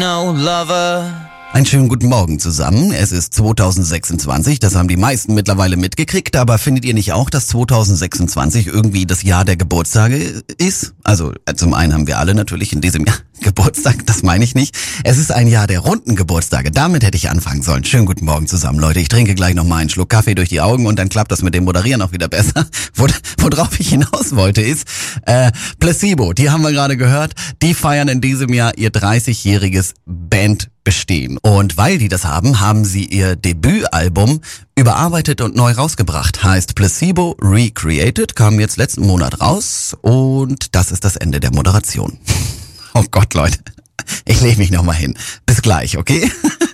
no lover. Einen schönen guten Morgen zusammen. Es ist 2026, das haben die meisten mittlerweile mitgekriegt, aber findet ihr nicht auch, dass 2026 irgendwie das Jahr der Geburtstage ist? Also zum einen haben wir alle natürlich in diesem Jahr Geburtstag, das meine ich nicht. Es ist ein Jahr der runden Geburtstage, damit hätte ich anfangen sollen. Schönen guten Morgen zusammen, Leute. Ich trinke gleich noch mal einen Schluck Kaffee durch die Augen und dann klappt das mit dem Moderieren auch wieder besser. Worauf ich hinaus wollte ist, Placebo, die haben wir gerade gehört, die feiern in diesem Jahr ihr 30-jähriges Bandbestehen. Und weil die das haben, haben sie ihr Debütalbum überarbeitet und neu rausgebracht. Heißt Placebo Recreated, kam jetzt letzten Monat raus und das ist das Ende der Moderation. Oh Gott, Leute. Ich lege mich nochmal hin. Bis gleich, okay?